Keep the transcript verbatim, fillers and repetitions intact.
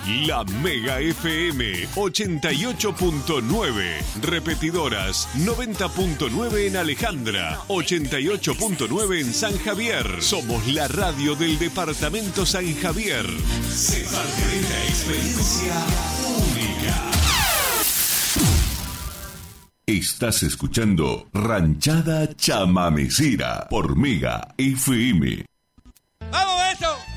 La Mega F M ochenta y ocho punto nueve. Repetidoras noventa punto nueve en Alejandra, ochenta y ocho punto nueve en San Javier. Somos la radio del departamento San Javier. Se parte de esta experiencia única. Estás escuchando Ranchada Chamamecera por Mega F M. ¡Vamos, eso!